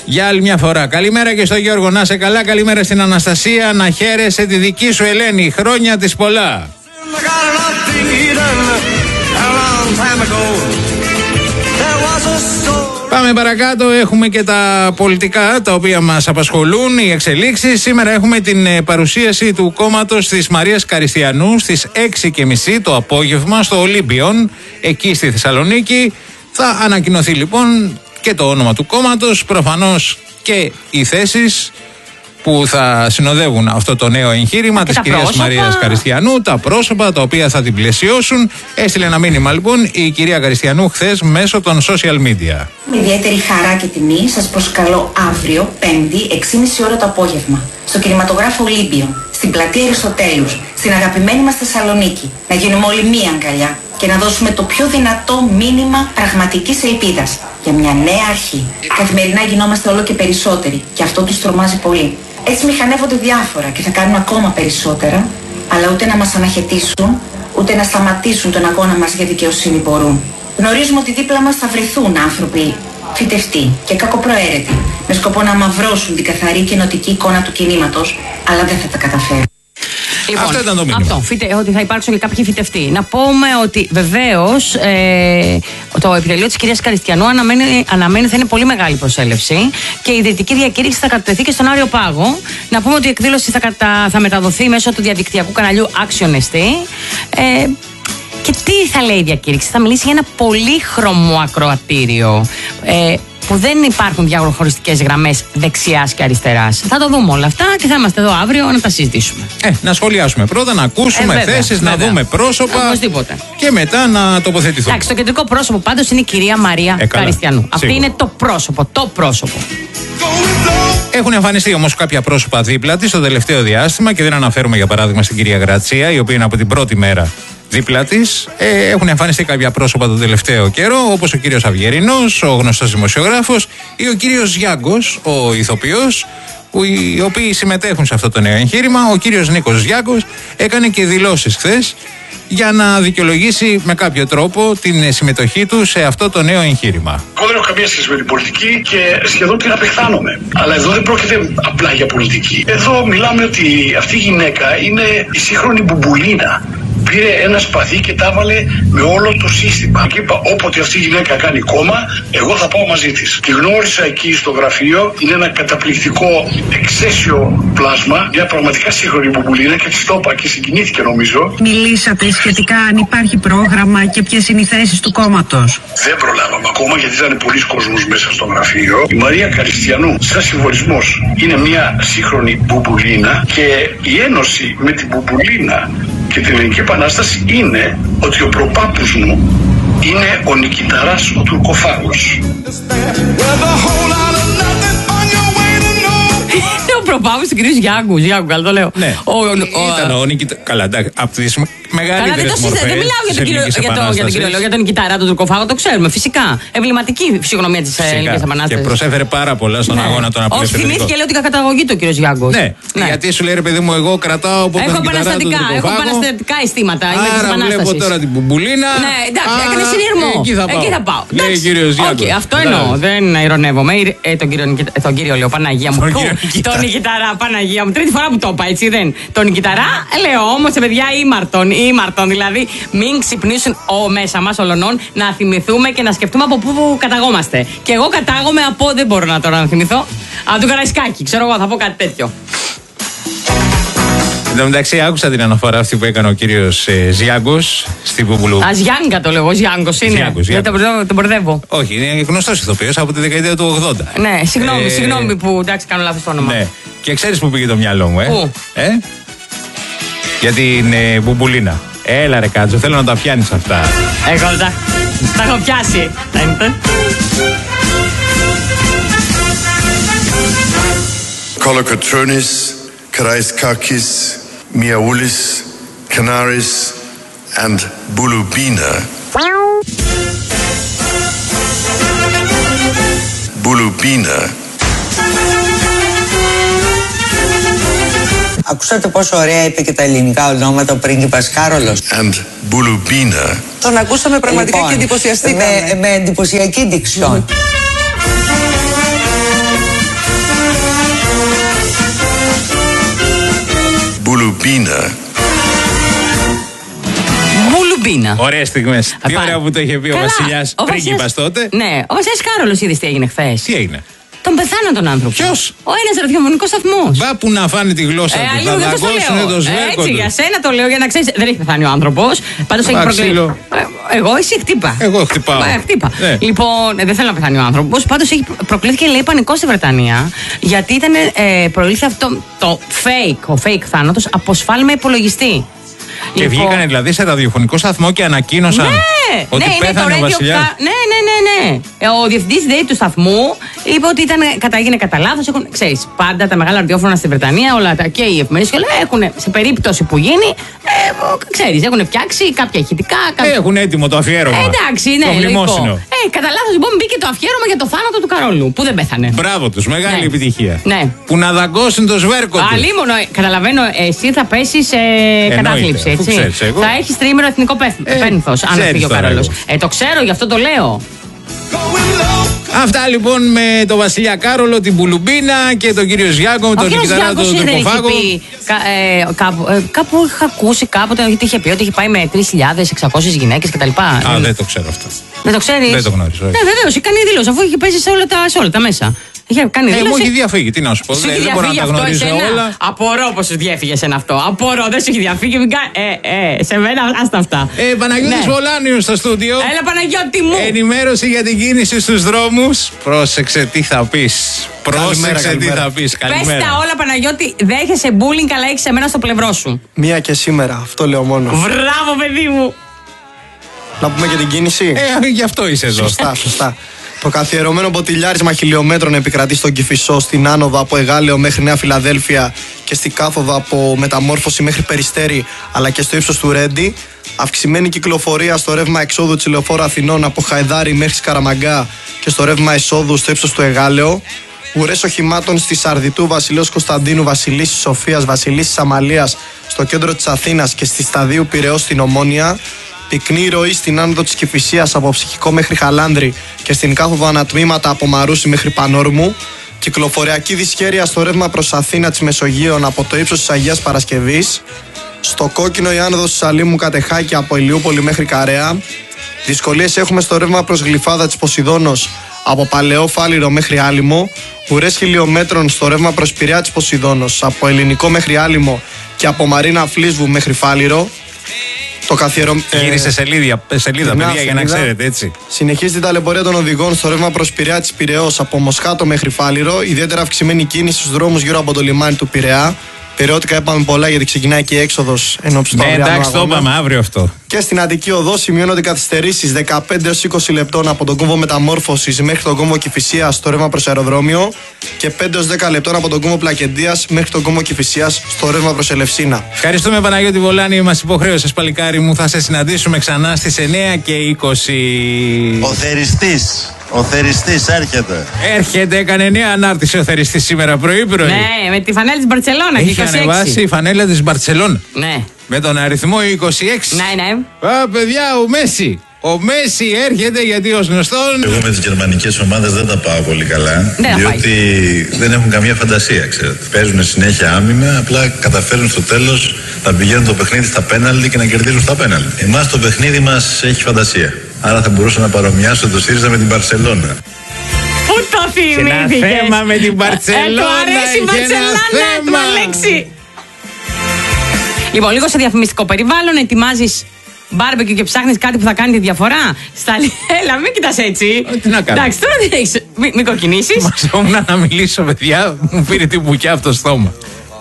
Για άλλη μια φορά. Καλημέρα και στο Γιώργο, να σε καλά. Καλημέρα στην Αναστασία. Να χαίρεσαι τη δική σου Ελένη. Χρόνια της πολλά. Πάμε παρακάτω, έχουμε και τα πολιτικά τα οποία μας απασχολούν, οι εξελίξεις. Σήμερα έχουμε την παρουσίαση του κόμματος της Μαρίας Καριστιανού στις 6:30 το απόγευμα στο Ολύμπιον, εκεί στη Θεσσαλονίκη. Θα ανακοινωθεί λοιπόν και το όνομα του κόμματος, προφανώς και οι θέσεις που θα συνοδεύουν αυτό το νέο εγχείρημα της κυρίας Μαρίας Καριστιανού, τα πρόσωπα τα οποία θα την πλαισιώσουν. Έστειλε ένα μήνυμα λοιπόν η κυρία Καριστιανού χθες μέσω των social media. Με ιδιαίτερη χαρά και τιμή σας προσκαλώ αύριο, 5η, 6:30 ώρα το απόγευμα, στο κινηματογράφο Ολύμπιο, στην πλατεία Αριστοτέλους, στην αγαπημένη μας Θεσσαλονίκη, να γίνουμε όλοι μία αγκαλιά και να δώσουμε το πιο δυνατό μήνυμα πραγματικής ελπίδας για μια νέα αρχή. Καθημερινά γινόμαστε όλο και περισσότεροι και αυτό τους τρομάζει πολύ. Έτσι μηχανεύονται διάφορα και θα κάνουν ακόμα περισσότερα, αλλά ούτε να μας αναχαιτήσουν, ούτε να σταματήσουν τον αγώνα μας για δικαιοσύνη μπορούν. Γνωρίζουμε ότι δίπλα μας θα βρεθούν άνθρωποι φυτευτοί και κακοπροαίρετοι, με σκοπό να αμαυρώσουν την καθαρή και ενωτική εικόνα του κινήματος, αλλά δεν θα τα καταφέρουν. Λοιπόν, αυτό ήταν το μήνυμα. Ότι θα υπάρξουν και κάποιοι φυτευτοί. Να πούμε ότι βεβαίως το επιτελείο της κυρίας Καριστιανού αναμένει θα είναι πολύ μεγάλη προσέλευση και η ιδρυτική διακήρυξη θα κατατεθεί και στον Άριο Πάγο. Να πούμε ότι η εκδήλωση θα μεταδοθεί μέσω του διαδικτυακού καναλιού Action ST. Και τι θα λέει η διακήρυξη? Θα μιλήσει για ένα πολύχρωμο ακροατήριο που δεν υπάρχουν διαχωριστικές γραμμές δεξιάς και αριστεράς. Θα το δούμε όλα αυτά και θα είμαστε εδώ αύριο να τα συζητήσουμε. Να σχολιάσουμε πρώτα, να ακούσουμε θέσεις, να δούμε πρόσωπα. Οπωσδήποτε. Και μετά να τοποθετηθούμε. Εντάξει, το κεντρικό πρόσωπο πάντως είναι η κυρία Μαρία Καριστιανού. Αυτή είναι το πρόσωπο. Έχουν εμφανιστεί όμως κάποια πρόσωπα δίπλα της στο τελευταίο διάστημα και δεν αναφέρουμε για παράδειγμα στην κυρία Γρατσία, η οποία είναι από την πρώτη μέρα δίπλα της. Έχουν εμφανιστεί κάποια πρόσωπα τον τελευταίο καιρό, όπως ο κύριος Αυγερινός, ο γνωστός δημοσιογράφος, ή ο κύριος Γιάγκος, ο ηθοποιός, οι οποίοι συμμετέχουν σε αυτό το νέο εγχείρημα. Ο κύριος Νίκος Γιάγκος έκανε και δηλώσεις χθες για να δικαιολογήσει με κάποιο τρόπο την συμμετοχή του σε αυτό το νέο εγχείρημα. Εγώ δεν έχω καμία σχέση με την πολιτική και σχεδόν την απεχθάνομαι. Αλλά εδώ δεν πρόκειται απλά για πολιτική. Εδώ μιλάμε ότι αυτή η γυναίκα είναι η σύγχρονη μπουμπουλίνα. Πήρε ένα σπαθί και τα έβαλε με όλο το σύστημα. Και είπα, όποτε αυτή η γυναίκα κάνει κόμμα, εγώ θα πάω μαζί της. Τη γνώρισα εκεί στο γραφείο. Είναι ένα καταπληκτικό εξαίσιο πλάσμα. Μια πραγματικά σύγχρονη μπουμπουλίνα και της το είπα και συγκινήθηκε νομίζω. Μιλήσατε σχετικά αν υπάρχει πρόγραμμα και ποιες είναι οι θέσεις του κόμματος? Δεν προλάβαμε ακόμα γιατί ήταν πολλοί κόσμος μέσα στο γραφείο. Η Μαρία Καριστιανού, σαν συμβολισμός, είναι μια σύγχρονη μπουμπουλίνα και η ένωση με την μπουμπουλίνα και την Ελληνική Επανάσταση είναι ότι ο προπάπους μου είναι ο Νικηταράς ο Τουρκοφάγος. Ο προπάπους του κυρίου Γιάγκου, καλά το λέω. Ναι, ήταν ο Νικηταράς. Καλά, εντάξει, από τις μεγαλύτερες μορφές. Δεν μιλάω για τον κύριο, για τον Νικηταρά τον Τουρκοφάγο, το ξέρουμε φυσικά. Εμβληματική φυσιογνωμία της Ελληνικής Επανάστασης. Και προσέφερε πάρα πολλά στον αγώνα των απελευθερωτικών. Όχι, θυμήθηκε λέει ότι καταγωγή του ο κύριος Γιάγκος. Ναι, γιατί σου λέει ρε παιδί μου, εγώ κρατάω από τον Νικηταρά τον Τουρκοφάγο. Έχω επαναστατικά αισθήματα. Άρα βλέπω τώρα την μπουμπουλίνα. Ναι, εντάξει, έκανε συνειρμό. Εκεί θα πάω. Λέει ο κύριος Γιάγκος. Αυτό εννοώ, δεν ηρωνεύομαι. Τον κύριο λέω, Παναγία μου. Τον Νικηταρά, Παναγία μου. Τρίτη φορά που το είπα, έτσι δεν. Τον Νικηταρά, λέω όμως, παιδιά, ήμαρτον. Δηλαδή, μην ξυπνήσουν μέσα μας ολονών να θυμηθούμε και να σκεφτούμε από πού καταγόμαστε. Και εγώ κατάγομαι από, δεν μπορώ να τώρα να θυμηθώ, από το Καραϊσκάκι. Ξέρω εγώ, θα πω κάτι τέτοιο. Εν τω μεταξύ, άκουσα την αναφορά αυτή που έκανε ο κύριος Ζιάγκος στην Μπουμπουλού. Ζιάγκα το λέω, Ζιάγκος είναι. Δεν τον μπερδεύω. Όχι, είναι γνωστός ηθοποιός από τη δεκαετία του 80. Ναι, συγγνώμη που εντάξει, κάνω λάθος το όνομα. Ναι. Και ξέρεις που πήγε το μυαλό μου, Πού? Για την Μπουμπουλίνα. Έλα ρε Κάτζο, θέλω να τα πιάνεις αυτά. Εγώ τα έχω πιάσει. Kolokotronis, Karaiskakis, Miaoulis, Canaris and Bulubina. Bulubina. Ακούσατε πόσο ωραία είπε και τα ελληνικά ονόματα ο πρίγκιπας Κάρολος. And Bulubina. Τον ακούσαμε πραγματικά λοιπόν, και εντυπωσιαστήκαμε. Με εντυπωσιακή δικτυόν. Μπουλουμπίνα. Ωραίες στιγμές. Τι ωραία που το είχε πει ο Βασιλιάς πρίγκιπας τότε. Ναι, ο Βασιλιάς Κάρολος είδες τι έγινε χθες. Τι έγινε? Τον πεθάναν τον άνθρωπο. Ποιος? Ο ένας ραδιοφωνικός σταθμός. Μπα που να φάνε τη γλώσσα του. Θα δαγκώσουνε το σβέρκο Έτσι, του. για σένα το λέω για να ξέρεις. Δεν έχει πεθάνει ο άνθρωπος. Πάντως έχει προκλήσει. Εγώ, εσύ χτύπα. Εγώ χτυπάω. Χτύπα. Ναι. Λοιπόν, δεν θέλω να πεθάνει ο άνθρωπος. Πάντως προκλήθηκε, λέει, πανικό στη Βρετανία. Γιατί προήλθε αυτό το fake, ο fake θάνατος από σφάλμα υπολογιστή. Και βγήκανε δηλαδή σε ραδιοφωνικό σταθμό και ανακοίνωσαν ότι πέθανε ο Βασιλιάς. Ναι. Ο διευθυντής του σταθμού είπε ότι έγινε κατά λάθος. Ξέρεις, πάντα τα μεγάλα ραδιόφωνα στη Βρετανία, όλα και οι εφημερίδες έχουν, σε περίπτωση που γίνει, ξέρεις, έχουν φτιάξει κάποια ηχητικά. Έχουν έτοιμο το αφιέρωμα. Εντάξει, ναι, το μνημόσυνο. Κατά λάθος λοιπόν μπήκε το αφιέρωμα για το θάνατο του Καρόλου, που δεν πέθανε. Μπράβο τους, μεγάλη επιτυχία. Ναι. Που να δαγκώσουν το σβέρκο του. Αλίμονο, καταλαβαίνω, εσύ θα πέσει σε κατάθλιψη. Θα έχει τρίμηνο εθνικό πένθος αν φύγει ο Καρόλος. Το ξέρω, γι' αυτό το λέω. Αυτά λοιπόν με τον Βασιλιά Κάρολο, την Μπουλουμπίνα και τον κύριο Ζιάκο με τον Νικηταρά του Τρυποφάγο. Κάπου είχα ακούσει κάποτε ότι είχε πει ότι είχε πάει με 3.600 γυναίκες κτλ. Δεν το ξέρω αυτό. Δεν το ξέρεις? Δεν το γνωρίζω. Ναι, βεβαίως, είχε κάνει δήλωση αφού είχε παίζει σε όλα τα μέσα. Μου έχει διαφύγει, τι να σου πω. Δεν μπορώ να τα γνωρίζω όλα. Απορώ πως σου διέφυγε εσένα αυτό. Απορώ, δεν σου έχει διαφύγει. Σε μένα, άστα αυτά. Παναγιώτης Βολάνιος στο στούντιο. Έλα, Παναγιώτη μου. Ενημέρωση για την κίνηση στους δρόμους. Πρόσεξε τι θα πεις. Πρόσεξε τι θα πεις. Καλημέρα. Πες τα όλα, Παναγιώτη. Δέχεσαι bullying, αλλά έχεις εμένα στο πλευρό σου. Μία και σήμερα, αυτό λέω μόνο. Μπράβο, παιδί μου. Να πούμε και την κίνηση. Γι' αυτό είσαι εδώ. Σωστά. Το καθιερωμένο μποτιλιάρισμα χιλιόμετρων επικρατεί στον Κηφισό, στην άνοδο από Εγάλεο μέχρι Νέα Φιλαδέλφια και στην κάθοδο από Μεταμόρφωση μέχρι Περιστέρι, αλλά και στο ύψος του Ρέντι. Αυξημένη κυκλοφορία στο ρεύμα εξόδου της Λεωφόρου Αθηνών από Χαϊδάρι μέχρι Σκαραμαγκά και στο ρεύμα εισόδου στο ύψος του Εγάλεο. Ουρές οχημάτων στη Σαρδιτού, Βασιλέως Κωνσταντίνου, Βασιλίσσης Σοφίας, Βασιλίσσης Αμαλίας στο κέντρο της Αθήνας και στη Σταδίου Πειραιώς στην Ομόνια. Πυκνή ροή στην άνοδο της Κηφισίας από Ψυχικό μέχρι Χαλάνδρη και στην κάθοδο ανατμήματα από Μαρούσι μέχρι Πανόρμου. Κυκλοφοριακή δυσχέρεια στο ρεύμα προς Αθήνα της Μεσογείων από το ύψος της Αγίας Παρασκευής. Στο κόκκινο η άνοδος της Αλήμου Κατεχάκη από Ηλιούπολη μέχρι Καρέα. Δυσκολίες έχουμε στο ρεύμα προς Γλυφάδα της Ποσειδώνος από Παλαιό Φάληρο μέχρι Άλυμο. Ουρές χιλιόμετρων στο ρεύμα προς Πειραιά της Ποσειδώνος από Ελληνικό μέχρι Άλυμο και από Μαρίνα Φλίσβου μέχρι Φάληρο. Γύρισε σελίδα, παιδιά, για να ξέρετε, έτσι. Συνεχίζει την ταλαιπωρία των οδηγών στο ρεύμα προς Πειραιά της Πειραιώς από Μοσχάτο μέχρι Φάληρο. Ιδιαίτερα αυξημένη κίνηση στους δρόμους γύρω από το λιμάνι του Πειραιά. Περιοδικά είπαμε πολλά γιατί ξεκινάει και η έξοδος ενόψει του αυριανού αγώνα. Εντάξει, το είπαμε αύριο αυτό. Και στην Αττική Οδό σημειώνονται καθυστερήσεις 15 έως 20 λεπτών από τον κόμβο Μεταμόρφωσης μέχρι τον κόμβο Κηφισίας στο ρεύμα προς αεροδρόμιο και 5 έως 10 λεπτών από τον κόμβο Πλακεντίας μέχρι τον κόμβο Κηφισίας στο ρεύμα προς Ελευσίνα. Ευχαριστούμε, Παναγιώτη Βολάνη, μας υποχρέωσες, παλικάρι μου. Θα σε συναντήσουμε ξανά στις 9 και 20. Ο θεριστής έρχεται. Έκανε νέα ανάρτηση ο θεριστής σήμερα πρωί-πρωί. Ναι, με τη φανέλα της Μπαρτσελώνα. Είχε ανεβάσει η φανέλα της Μπαρτσελώνα. Ναι. Με τον αριθμό 26. Ναι. Παιδιά, ο Μέση. Ο Μέση έρχεται γιατί ως γνωστόν. Εγώ με τις γερμανικές ομάδες δεν τα πάω πολύ καλά. Διότι δεν έχουν καμία φαντασία, ξέρετε. Παίζουν συνέχεια άμυνα, απλά καταφέρουν στο τέλος να πηγαίνουν το παιχνίδι στα πέναλτι και να κερδίζουν στα πέναλτι. Εμάς το παιχνίδι μας έχει φαντασία. Άρα θα μπορούσα να παρομοιάσω το ΣΥΡΙΖΑ με την Μπαρσελόνα. Πού το θυμήθηκες? Ένα θέμα με την Μπαρσελόνα. Του αρέσει η Μπαρσελόνα, Αλέξη. Λοιπόν, λίγο σε διαφημιστικό περιβάλλον, ετοιμάζεις μπάρμπεκιου και ψάχνεις κάτι που θα κάνει τη διαφορά. Έλα, μην κοιτάς έτσι. Τι να κάνω. Εντάξει, τώρα τι έχεις. Μην κοκκινήσεις. Μαζόμουν να μιλήσω, παιδιά, μου πήρε την μπουκιά από το στόμα.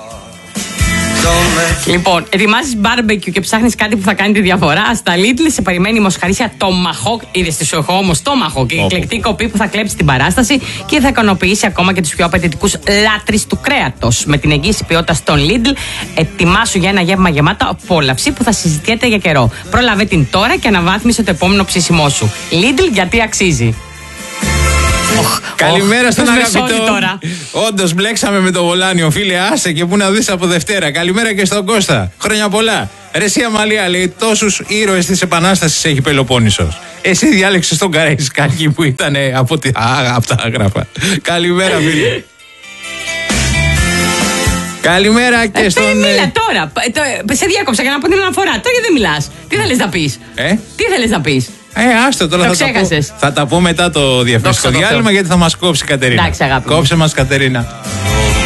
Λοιπόν, ετοιμάζεις μπάρμπεκιου και ψάχνεις κάτι που θα κάνει τη διαφορά. Στα Lidl σε περιμένει η μοσχαρίσια Tomahawk. Είδες τι σου έχω όμως, Tomahawk. Η εκλεκτή κοπή που θα κλέψει την παράσταση και θα ικανοποιήσει ακόμα και τους πιο απαιτητικούς λάτρεις του κρέατος. Με την εγγύηση ποιότητας των Lidl, ετοιμάσου για ένα γεύμα γεμάτο απόλαυση που θα συζητιέται για καιρό. Πρόλαβε την τώρα και αναβάθμισε το επόμενο ψήσιμό σου. Lidl, γιατί αξίζει. Καλημέρα στον αγαπητό. Όντως μπλέξαμε με το Βολάνιο, φίλε, άσε και πού να δεις από Δευτέρα. Καλημέρα και στον Κώστα. Χρόνια πολλά. Ρε εσύ Αμαλία, λέει, τόσους ήρωες της Επανάστασης έχει Πελοπόννησος. Εσύ διάλεξες τον Καραϊσκάκη που ήταν από τα άγραφα. Καλημέρα, φίλε. Καλημέρα και στον. Μίλα τώρα. Σε διάκοψα για να πω την αναφορά. Τώρα δεν μιλάς. Τι θέλεις να πεις? Τι θέλεις να πεις? Άστο τώρα, θα τα πω μετά το διαφημιστικό διάλειμμα, γιατί θα μας κόψει η Κατερίνα. Εντάξει, αγάπη. Κόψε μας, Κατερίνα.